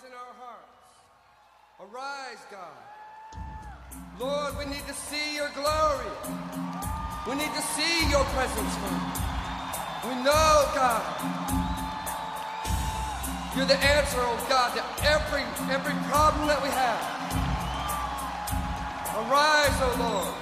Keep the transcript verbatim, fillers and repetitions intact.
Arise in our hearts. Arise, God. Lord, we need to see your glory. We need to see your presence, Lord. We know, God, you're the answer, oh God, to every, every problem that we have. Arise, oh Lord.